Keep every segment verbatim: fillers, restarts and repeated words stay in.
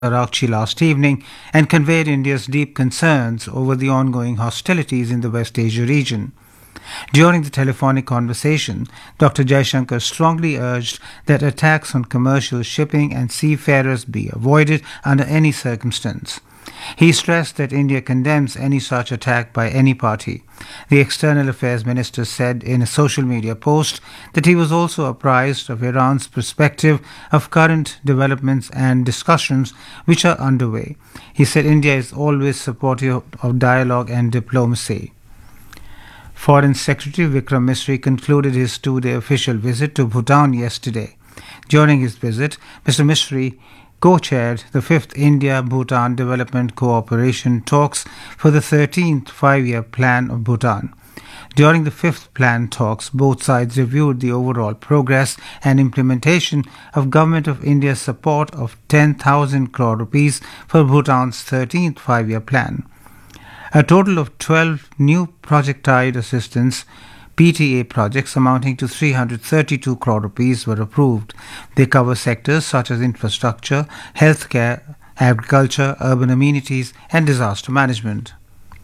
Karachi last evening and conveyed India's deep concerns over the ongoing hostilities in the West Asia region. During the telephonic conversation, Doctor Jaishankar strongly urged that attacks on commercial shipping and seafarers be avoided under any circumstance. He stressed that India condemns any such attack by any party. The External Affairs Minister said in a social media post that he was also apprised of Iran's perspective of current developments and discussions which are underway. He said India is always supportive of dialogue and diplomacy. Foreign Secretary Vikram Misri concluded his two-day official visit to Bhutan yesterday. During his visit, Mister Misri co-chaired the fifth India-Bhutan Development Cooperation talks for the thirteenth five-year plan of Bhutan. During the fifth plan talks, both sides reviewed the overall progress and implementation of Government of India's support of ten thousand crore rupees for Bhutan's thirteenth five-year plan. A total of twelve new project-tied assistance P T A projects amounting to three hundred thirty-two crore rupees were approved. They cover sectors such as infrastructure, healthcare, agriculture, urban amenities, and disaster management.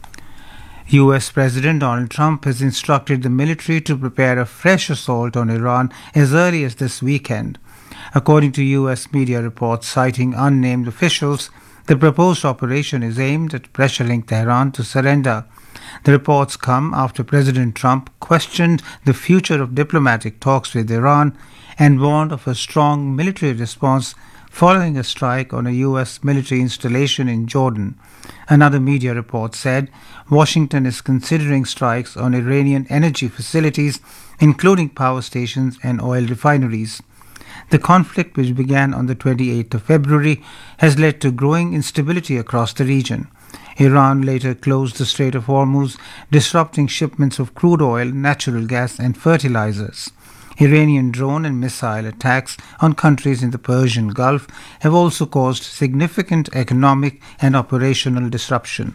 U S President Donald Trump has instructed the military to prepare a fresh assault on Iran as early as this weekend. According to U S media reports citing unnamed officials, the proposed operation is aimed at pressuring Tehran to surrender. The reports come after President Trump questioned the future of diplomatic talks with Iran and warned of a strong military response following a strike on a U S military installation in Jordan. Another media report said Washington is considering strikes on Iranian energy facilities, including power stations and oil refineries. The conflict, which began on the twenty-eighth of February, has led to growing instability across the region. Iran later closed the Strait of Hormuz, disrupting shipments of crude oil, natural gas, and fertilizers. Iranian drone and missile attacks on countries in the Persian Gulf have also caused significant economic and operational disruption.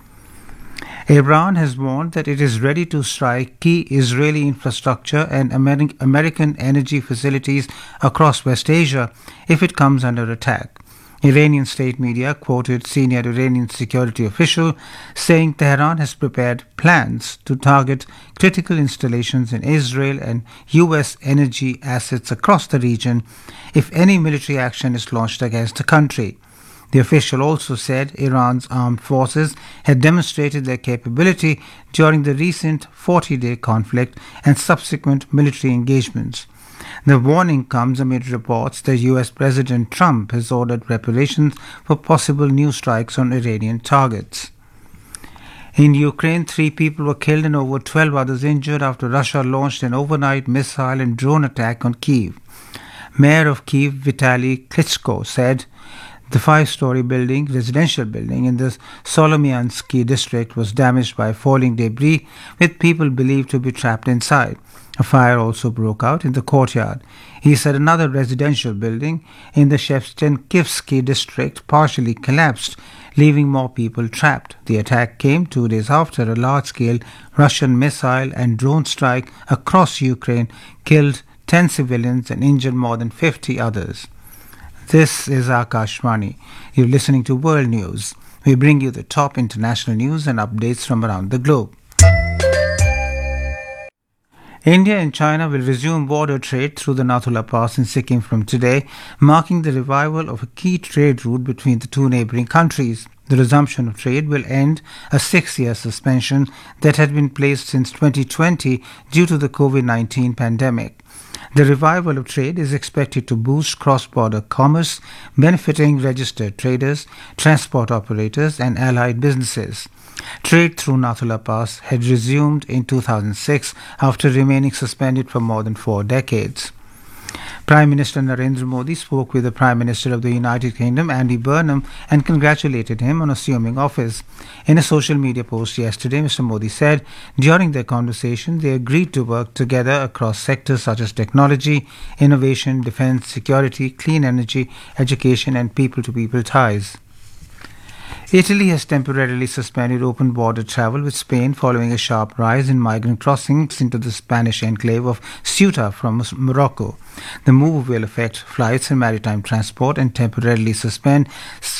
Iran has warned that it is ready to strike key Israeli infrastructure and Ameri- American energy facilities across West Asia if it comes under attack. Iranian state media quoted senior Iranian security official saying Tehran has prepared plans to target critical installations in Israel and U S energy assets across the region if any military action is launched against the country. The official also said Iran's armed forces had demonstrated their capability during the recent forty-day conflict and subsequent military engagements. The warning comes amid reports that U S President Trump has ordered reparations for possible new strikes on Iranian targets. In Ukraine, three people were killed and over twelve others injured after Russia launched an overnight missile and drone attack on Kyiv. Mayor of Kyiv, Vitaly Klitschko, said the five-story building, residential building in the Solomiansky district was damaged by falling debris, with people believed to be trapped inside. A fire also broke out in the courtyard. He said another residential building in the Shevchenkivsky district partially collapsed, leaving more people trapped. The attack came two days after a large-scale Russian missile and drone strike across Ukraine killed ten civilians and injured more than fifty others. This is Akashvani. You're listening to World News. We bring you the top international news and updates from around the globe. India and China will resume border trade through the Nathula Pass in Sikkim from today, marking the revival of a key trade route between the two neighbouring countries. The resumption of trade will end a six-year suspension that had been placed since twenty twenty due to the COVID nineteen pandemic. The revival of trade is expected to boost cross-border commerce, benefiting registered traders, transport operators, and allied businesses. Trade through Nathula Pass had resumed in two thousand six after remaining suspended for more than four decades. Prime Minister Narendra Modi spoke with the Prime Minister of the United Kingdom, Andy Burnham, and congratulated him on assuming office. In a social media post yesterday, Mister Modi said during their conversation they agreed to work together across sectors such as technology, innovation, defence, security, clean energy, education, and people-to-people ties. Italy has temporarily suspended open border travel with Spain following a sharp rise in migrant crossings into the Spanish enclave of Ceuta from Mos- Morocco. The move will affect flights and maritime transport and temporarily suspend